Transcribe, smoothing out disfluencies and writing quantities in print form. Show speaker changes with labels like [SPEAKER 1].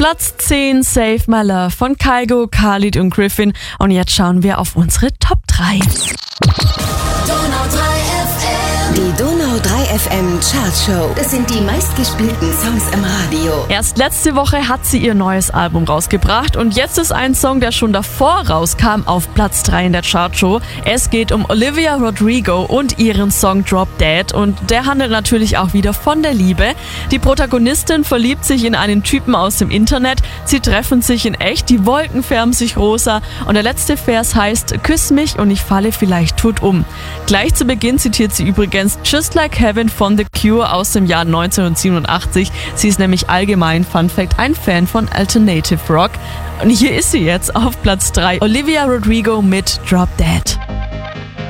[SPEAKER 1] Platz 10, Save My Love von Kygo, Khalid und Griffin. Und jetzt schauen wir auf unsere Top 3.
[SPEAKER 2] Die Donau 3 FM Chartshow. Das sind die meistgespielten Songs im Radio.
[SPEAKER 1] Erst letzte Woche hat sie ihr neues Album rausgebracht und jetzt ist ein Song, der schon davor rauskam, auf Platz 3 in der Chartshow. Es geht um Olivia Rodrigo und ihren Song Drop Dead und der handelt natürlich auch wieder von der Liebe. Die Protagonistin verliebt sich in einen Typen aus dem Internet, sie treffen sich in echt, die Wolken färben sich rosa und der letzte Vers heißt: Küss mich und ich falle vielleicht tot um. Gleich zu Beginn zitiert sie übrigens Just Like Heaven von The Cure aus dem Jahr 1987. Sie ist nämlich allgemein, Fun Fact, ein Fan von Alternative Rock. Und hier ist sie jetzt auf Platz 3, Olivia Rodrigo mit Drop Dead.